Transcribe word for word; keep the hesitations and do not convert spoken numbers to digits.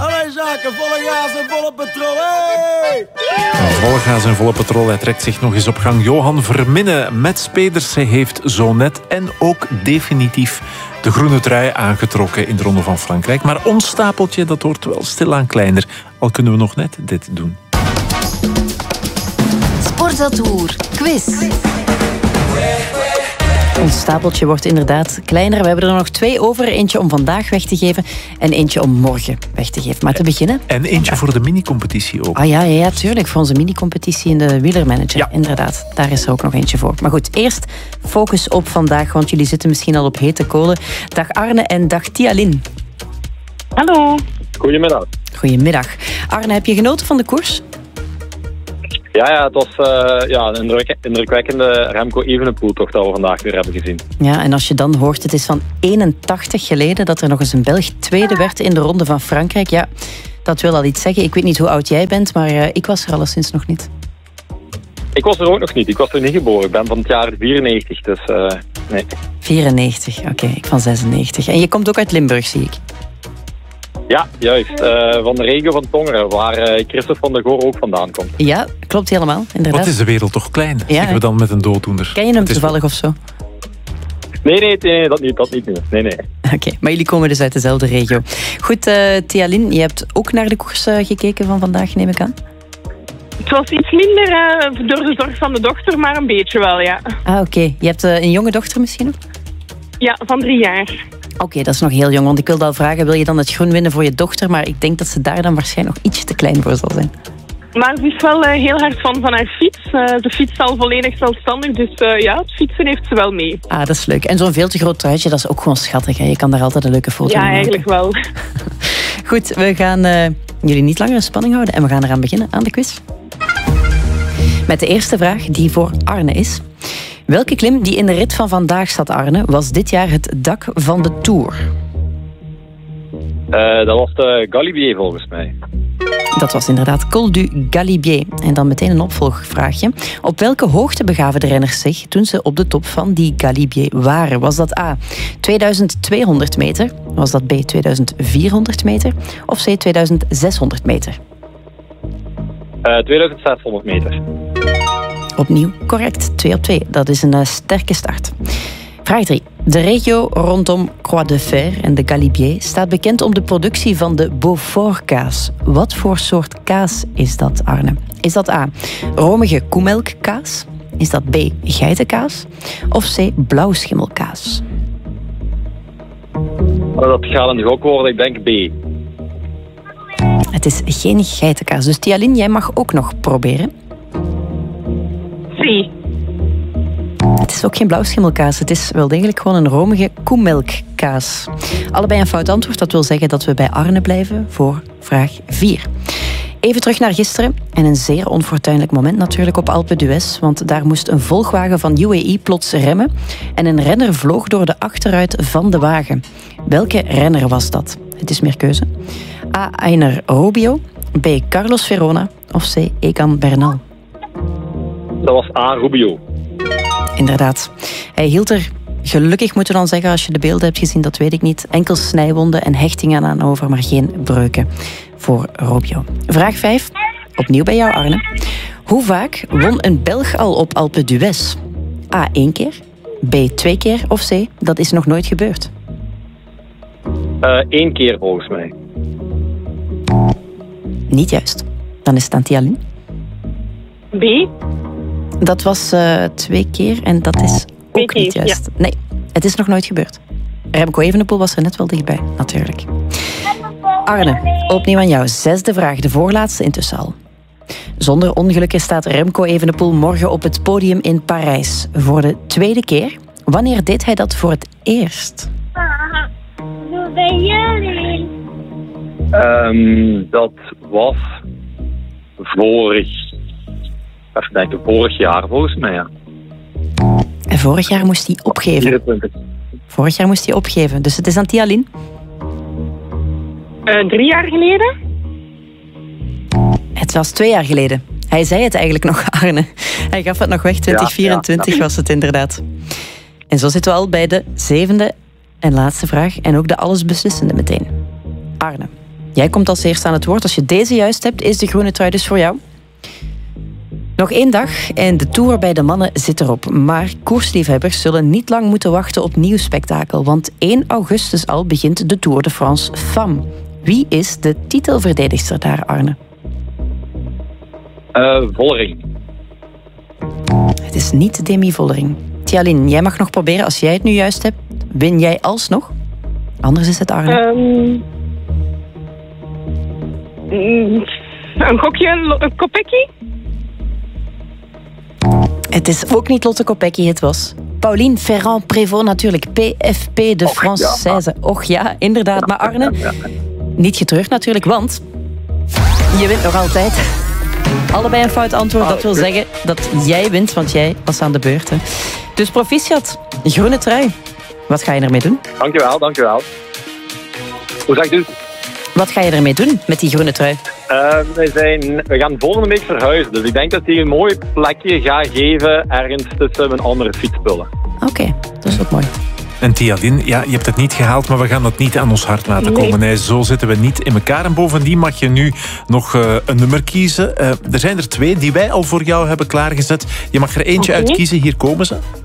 Allee, Jacques, volle gas en volle petrol, hey! Volle gas en volle petrol, hij trekt zich nog eens op gang. Johan Verminne met Pedersen heeft zo net en ook definitief de groene trui aangetrokken in de Ronde van Frankrijk. Maar ons stapeltje, dat wordt wel stilaan kleiner. Al kunnen we nog net dit doen. Sportatour quiz. Ons stapeltje wordt inderdaad kleiner. We hebben er nog twee over. Eentje om vandaag weg te geven en eentje om morgen weg te geven. Maar te beginnen... En eentje voor de mini-competitie ook. Ah ja, ja, ja, tuurlijk. Voor onze mini-competitie in de wielermanager. Ja. Inderdaad, daar is er ook nog eentje voor. Maar goed, eerst focus op vandaag, want jullie zitten misschien al op hete kolen. Dag Arne en dag Tialin. Hallo. Goedemiddag. Goedemiddag. Arne, heb je genoten van de koers? Ja, ja, het was uh, ja, een indruk, indrukwekkende Remco Evenepoel-tocht dat we vandaag weer hebben gezien. Ja, en als je dan hoort, het is van eenentachtig geleden dat er nog eens een Belg tweede werd in de Ronde van Frankrijk. Ja, dat wil al iets zeggen. Ik weet niet hoe oud jij bent, maar uh, ik was er alleszins nog niet. Ik was er ook nog niet. Ik was er niet geboren. Ik ben van het jaar vierennegentig, dus uh, nee. vierennegentig, oké. Okay, ik van zesennegentig. En je komt ook uit Limburg, zie ik. Ja, juist. Uh, van de regio van Tongeren, waar uh, Christophe van der Goor ook vandaan komt. Ja, klopt helemaal, inderdaad. Wat is de wereld toch klein, ja, zeggen we dan met een dooddoener. Ken je hem is... toevallig of zo? Nee, nee, nee, dat niet. Dat niet nee, nee. Oké, okay, maar jullie komen dus uit dezelfde regio. Goed, uh, Tialin, je hebt ook naar de koers uh, gekeken van vandaag, neem ik aan? Het was iets minder uh, door de zorg van de dochter, maar een beetje wel, ja. Ah, oké. Okay. Je hebt uh, een jonge dochter misschien nog? Ja, van drie jaar. Oké, okay, dat is nog heel jong, want ik wilde al vragen, wil je dan het groen winnen voor je dochter? Maar ik denk dat ze daar dan waarschijnlijk nog ietsje te klein voor zal zijn. Maar ze is wel uh, heel hard fan van haar fiets. Uh, de fiets al volledig zelfstandig, dus uh, ja, het fietsen heeft ze wel mee. Ah, dat is leuk. En zo'n veel te groot truitje, dat is ook gewoon schattig. Hè? Je kan daar altijd een leuke foto ja, mee maken. Ja, eigenlijk wel. Goed, we gaan uh, jullie niet langer in spanning houden en we gaan eraan beginnen, aan de quiz. Met de eerste vraag, die voor Arne is. Welke klim die in de rit van vandaag zat, Arne, was dit jaar het dak van de Tour? Uh, dat was de Galibier volgens mij. Dat was inderdaad Col du Galibier. En dan meteen een opvolgvraagje. Op welke hoogte begaven de renners zich toen ze op de top van die Galibier waren? Was dat A, tweeduizend tweehonderd meter? Was dat B, tweeduizend vierhonderd meter? Of C, tweeduizend zeshonderd meter? Uh, tweeduizend zeshonderd meter. Opnieuw correct, twee op twee. Dat is een uh, sterke start. Vraag drie. De regio rondom Croix de Fer en de Galibier staat bekend om de productie van de Beaufort-kaas. Wat voor soort kaas is dat, Arne? Is dat A, romige koemelkkaas? Is dat B, geitenkaas? Of C, blauwschimmelkaas? Dat gaat een gok worden, ik denk B. Het is geen geitenkaas. Dus Tialin, jij mag ook nog proberen. C. Het is ook geen blauwschimmelkaas. Het is wel degelijk gewoon een romige koemelkkaas. Allebei een fout antwoord. Dat wil zeggen dat we bij Arne blijven voor vraag vier. Even terug naar gisteren. En een zeer onfortuinlijk moment natuurlijk op Alpe d'Huez. Want daar moest een volgwagen van U A E plots remmen. En een renner vloog door de achteruit van de wagen. Welke renner was dat? Het is meer keuze. A. Einer Rubio. B. Carlos Verona. Of C. Egan Bernal. Dat was A. Rubio. Inderdaad. Hij hield er, gelukkig moeten we dan zeggen, als je de beelden hebt gezien, dat weet ik niet, enkel snijwonden en hechtingen aan over, maar geen breuken voor Rubio. Vraag vijf, opnieuw bij jou, Arne. Hoe vaak won een Belg al op Alpe d'Huez? A. één keer, B. twee keer of C. Dat is nog nooit gebeurd? Uh, één keer volgens mij. Niet juist. Dan is het aan Tialin. B. Dat was uh, twee keer en dat is ook keer, niet juist. Ja. Nee, het is nog nooit gebeurd. Remco Evenepoel was er net wel dichtbij, natuurlijk. Arne, opnieuw aan jou. Zesde vraag, de voorlaatste intussen al. Zonder ongelukken staat Remco Evenepoel morgen op het podium in Parijs. Voor de tweede keer. Wanneer deed hij dat voor het eerst? Hoe ben jullie? Um, dat was vorig... Even denken, vorig jaar volgens mij, ja. En vorig jaar moest hij opgeven. vierentwintig. Vorig jaar moest hij opgeven. Dus het is aan Tialin. Uh, drie jaar geleden? Het was twee jaar geleden. Hij zei het eigenlijk nog, Arne. Hij gaf het nog weg, twintig vierentwintig ja, ja. was het inderdaad. En zo zitten we al bij de zevende en laatste vraag. En ook de allesbeslissende meteen. Arne, Jij komt als eerste aan het woord. Als je deze juist hebt, is de groene trui dus voor jou. Nog één dag en de Tour bij de mannen zit erop. Maar koersliefhebbers zullen niet lang moeten wachten op nieuw spektakel. Want één augustus al begint de Tour de France Femmes. Wie is de titelverdedigster daar, Arne? Uh, Vollering. Het is niet Demi Vollering. Tjalin, jij mag nog proberen. Als jij het nu juist hebt, win jij alsnog. Anders is het Arne. Um, een gokje, een Kopecky? Het is ook niet Lotte Kopecky, het was Pauline Ferrand-Prévot natuurlijk. P F P de Française. Och ja, inderdaad. Maar Arne, niet getreurd natuurlijk, want je wint nog altijd. Allebei een fout antwoord, dat wil zeggen dat jij wint, want jij was aan de beurt. Hè. Dus proficiat, groene trui. Wat ga je ermee doen? Dankjewel, dankjewel. Hoe zeg je het? Wat ga je ermee doen met die groene trui? Uh, we, zijn, we gaan volgende week verhuizen. Dus ik denk dat hij een mooi plekje gaat geven ergens tussen mijn andere fietsspullen. Oké, okay, dat is ook mooi. En Tjalin, ja, je hebt het niet gehaald, maar we gaan dat niet aan ons hart laten komen. Nee, zo zitten we niet in elkaar. En bovendien mag je nu nog uh, een nummer kiezen. Uh, er zijn er twee die wij al voor jou hebben klaargezet. Je mag er eentje okay. uitkiezen. Hier komen ze.